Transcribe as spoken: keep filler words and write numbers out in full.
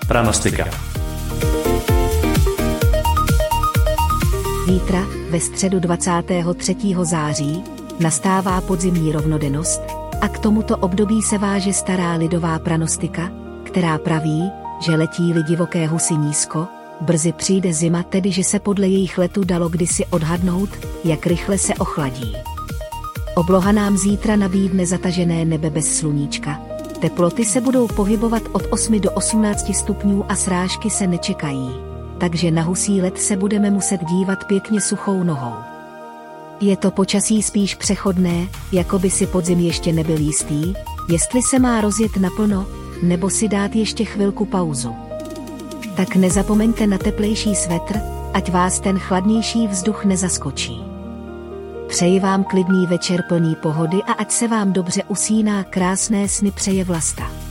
Pranostika. Zítra, ve středu dvacátého třetího září, nastává podzimní rovnodennost a k tomuto období se váže stará lidová pranostika, která praví, že letí-li divoké husy nízko, brzy přijde zima, tedy že se podle jejich letu dalo kdysi odhadnout, jak rychle se ochladí. Obloha nám zítra nabídne zatažené nebe bez sluníčka. Teploty se budou pohybovat od osmi do osmnácti stupňů a srážky se nečekají, takže na husí led se budeme muset dívat pěkně suchou nohou. Je to počasí spíš přechodné, jako by si podzim ještě nebyl jistý, jestli se má rozjet naplno, nebo si dát ještě chvilku pauzu. Tak nezapomeňte na teplejší svetr, ať vás ten chladnější vzduch nezaskočí. Přeji vám klidný večer plný pohody a ať se vám dobře usíná, krásné sny přeje Vlasta.